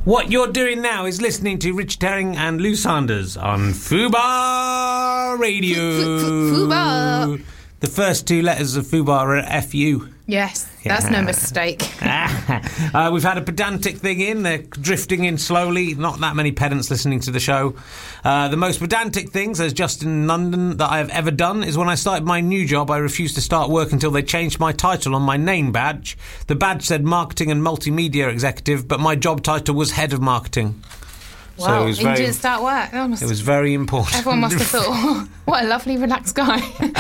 What you're doing now is listening to Richard Herring and Lou Sanders on Fubar Radio. Fubar. The first two letters of Fubar are F-U. Yes, that's no mistake. We've had a pedantic thing in. They're drifting in slowly. Not that many pedants listening to the show. The most pedantic thing, says Justin in London, that I have ever done is when I started my new job, I refused to start work until they changed my title on my name badge. The badge said Marketing and Multimedia Executive, but my job title was Head of Marketing. Wow, so it was didn't start work. It was very important. Everyone must have thought, what a lovely, relaxed guy.